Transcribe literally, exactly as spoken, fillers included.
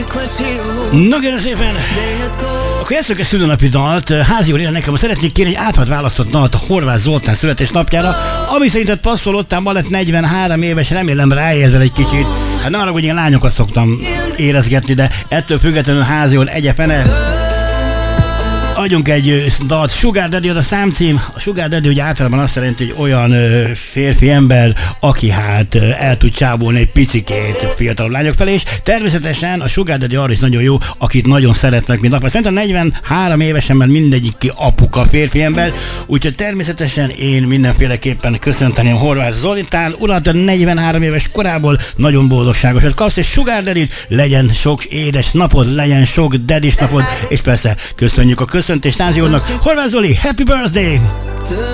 Na kérem szépen, akkor játsszuk egy szülőnapi dalt. Házi úr, én nekem szeretnék kérni egy áthat választott dalt a Horváth Zoltán születésnapjára, ami szerinted passzolottán ma lett negyvenhárom éves, remélem ráérzel egy kicsit. Hát ne arra, hogy én lányokat szoktam érezgetni, de ettől függetlenül Házi úr egyefene. Adjunk egy dalt. Sugar Daddy az a számcím. A Sugar Daddy ugye általában azt jelenti, hogy olyan ö, férfi ember, aki hát ö, el tud csábulni egy picikét fiatalabb lányok felé, és természetesen a Sugar Daddy arra is nagyon jó, akit nagyon szeretnek mint apa. Szerintem negyvenhárom évesen, mert mindegyik ki apuka férfi ember, úgyhogy természetesen én mindenféleképpen köszönteném Horváth Zoltán urat negyvenhárom éves korából, nagyon boldogságosat kapsz, és Sugar Daddy, legyen sok édes napod, legyen sok dadis napod, és persze köszönjük a köszöntést Házi úrnak. Horváth Zoli, happy birthday!